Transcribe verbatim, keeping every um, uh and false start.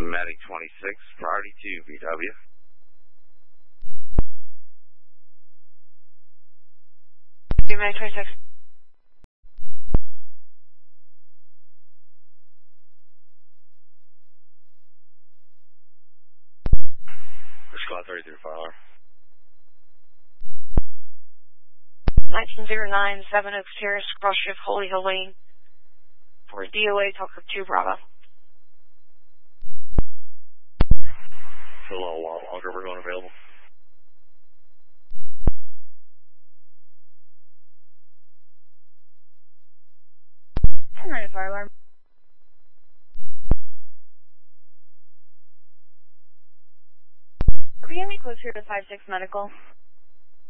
Medic twenty-six, priority two, V W. Medic twenty-six. Squad thirty-three, fire alarm. nineteen oh nine, seven Oaks Terrace, cross shift Holy Hill Lane. For D O A, Tucker two, Bravo. For a little while longer, we're going available. Alright, fire alarm. Can you get me closer to five six medical?